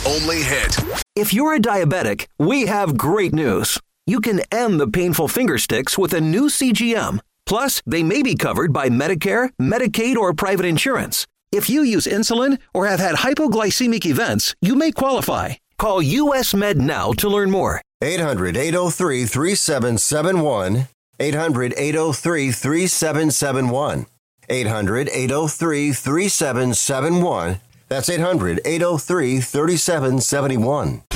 only hit. If you're a diabetic, we have great news. You can end the painful finger sticks with a new CGM. Plus, they may be covered by Medicare, Medicaid, or private insurance. If you use insulin or have had hypoglycemic events, you may qualify. Call US Med now to learn more. 800-803-3771. 800-803-3771. 800-803-3771. That's 800-803-3771.